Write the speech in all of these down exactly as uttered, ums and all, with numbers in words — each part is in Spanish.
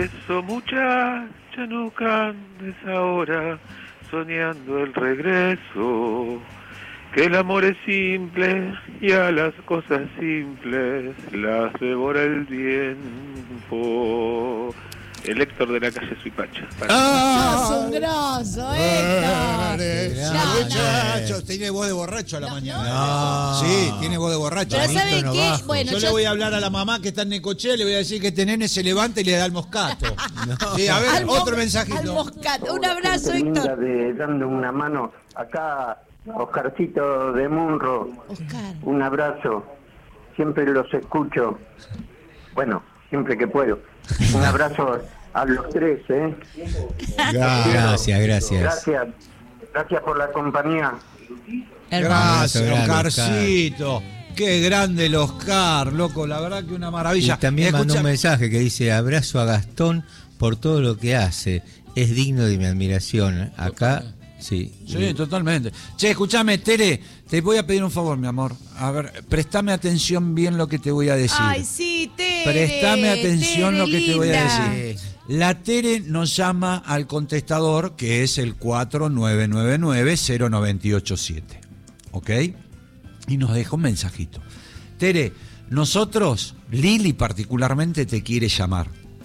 Eso muchacha, no cantes ahora, soñando el regreso, que el amor es simple y a las cosas simples las devora el tiempo. El Héctor de la calle Suipacha. ¡Ah! ¡Sos un grosso, Héctor! Muchachos, tiene voz de borracho a la no, mañana. No. Sí, tiene voz de borracho. Pero ¿sabe no qué? Bajo. Bueno, yo, yo le voy a hablar a la mamá que está en Necochea, le voy a decir que este nene se levanta y le da el moscato. No. Sí, a ver, al otro mo- mensajito. Al moscato. Un abrazo, Héctor. De, dando una mano. Acá, Oscarcito de Munro. Oscar. Un abrazo. Siempre los escucho. Bueno, siempre que puedo. Un abrazo a los tres, ¿eh? Gracias, gracias. Gracias. Gracias por la compañía. Gracias, Grande, Oscarcito. Qué grande el Oscar, loco. La verdad que una maravilla. Y también Escucha... mandó un mensaje que dice: abrazo a Gastón por todo lo que hace. Es digno de mi admiración. Acá, sí. Sí, totalmente. Che, escúchame, Tere, te voy a pedir un favor, mi amor. A ver, préstame atención bien lo que te voy a decir. Ay, sí, Tere. Préstame atención Tere, lo que te voy a linda. decir. La Tere nos llama al contestador, que es el cuatro nueve nueve nueve cero nueve ocho siete. ¿Ok? Y nos deja un mensajito. Tere, nosotros, Lili particularmente, te quiere llamar.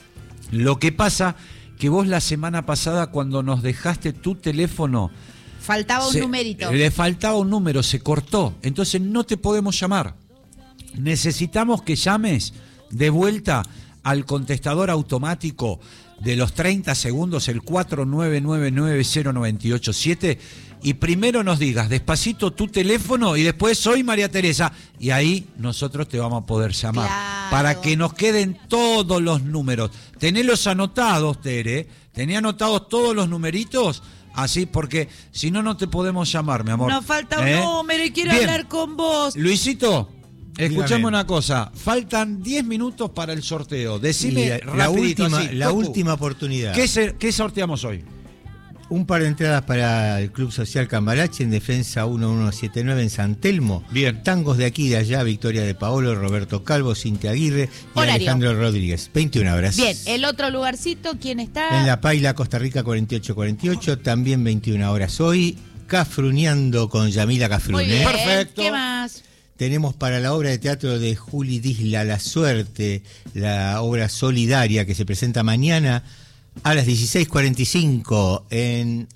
Lo que pasa que vos la semana pasada, cuando nos dejaste tu teléfono, Faltaba un se- numerito. le faltaba un número, se cortó. Entonces no te podemos llamar. Necesitamos que llames de vuelta al contestador automático de los treinta segundos, el cuatro nueve nueve nueve cero nueve ocho siete, y primero nos digas despacito tu teléfono y después soy María Teresa, y ahí nosotros te vamos a poder llamar. Claro. Para que nos queden todos los números. Tenélos anotados, Tere. Tené anotados todos los numeritos. Así, porque si no, no te podemos llamar, mi amor. Nos falta un ¿Eh? número y quiero Bien. hablar con vos. Luisito, escuchame Dígame. una cosa. Faltan diez minutos para el sorteo. Decime Y la, la rapidito, última, así, la Tocu, última oportunidad. ¿Qué, se- ¿Qué sorteamos hoy? Un par de entradas para el Club Social Cambalache en Defensa uno uno siete nueve en San Telmo. Bien. Tangos de aquí y de allá, Victoria de Paolo, Roberto Calvo, Cintia Aguirre y Horario. Alejandro Rodríguez. veintiuna horas. Bien, el otro lugarcito, ¿quién está? En La Paila, Costa Rica, cuarenta y ocho cuarenta y ocho, también veintiuna horas hoy. Cafruneando con Yamila Cafrune. Muy bien. Perfecto. ¿Qué más? Tenemos para la obra de teatro de Juli Disla, La Suerte, la obra solidaria que se presenta mañana a las dieciséis cuarenta y cinco en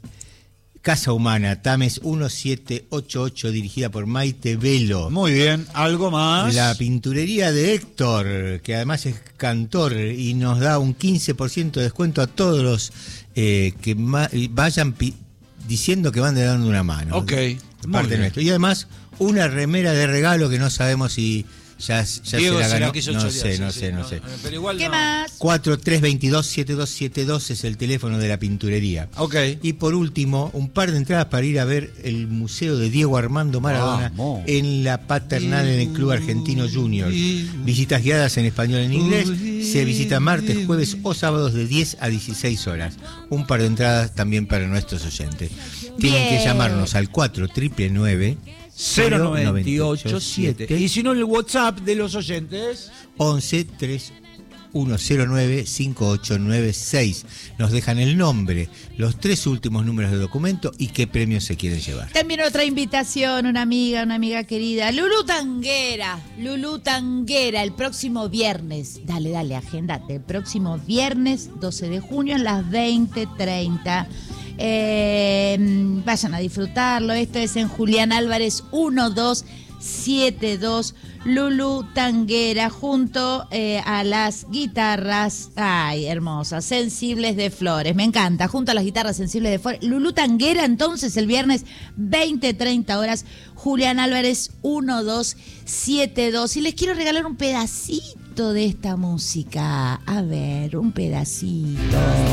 Casa Humana, Tames mil setecientos ochenta y ocho, dirigida por Maite Velo. Muy bien. ¿Algo más? La pinturería de Héctor, que además es cantor y nos da un quince por ciento de descuento a todos los eh, que ma- vayan pi- diciendo que van de dando una mano. Ok, De muy parte bien. nuestra. Y además, una remera de regalo que no sabemos si ya, ya Diego se la se la ganó. quiso no chorear, sé, sí, no sí, sé, no sé. Pero igual ¿Qué no. más? cuatro tres dos dos siete dos siete dos es el teléfono de la pinturería. Ok. Y por último, un par de entradas para ir a ver el museo de Diego Armando Maradona Vamos. en la Paternal en el Club Argentino Junior. Visitas guiadas en español y en inglés. Se visita martes, jueves o sábados de diez a dieciséis horas. Un par de entradas también para nuestros oyentes. Tienen Bien. que llamarnos al cuatro nueve nueve cero nueve ocho siete. Y si no, el WhatsApp de los oyentes. once tres uno cero nueve cinco ocho nueve seis. Nos dejan el nombre, los tres últimos números de documento y qué premio se quieren llevar. También otra invitación, una amiga, una amiga querida, Lulú Tanguera, Lulú Tanguera, el próximo viernes, dale, dale, agéndate, el próximo viernes doce de junio a las veinte treinta. Eh, vayan a disfrutarlo, esto es en Julián Álvarez uno dos siete dos, Lulú Tanguera, junto eh, a las guitarras, ay, hermosas, sensibles de Flores, me encanta, junto a las guitarras sensibles de Flores, Lulú Tanguera, entonces el viernes veinte treinta horas, Julián Álvarez uno dos siete dos, y les quiero regalar un pedacito de esta música, a ver, un pedacito.